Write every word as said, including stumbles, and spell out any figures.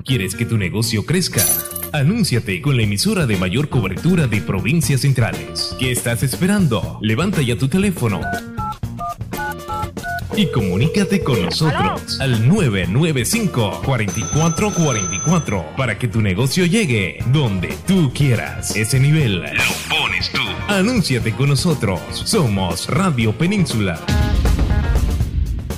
¿Quieres que tu negocio crezca? Anúnciate con la emisora de mayor cobertura de provincias centrales. ¿Qué estás esperando? Levanta ya tu teléfono y comunícate con nosotros al nueve nueve cinco, cuatro cuatro cuatro cuatro para que tu negocio llegue donde tú quieras. Ese nivel lo pones tú. Anúnciate con nosotros. Somos Radio Península.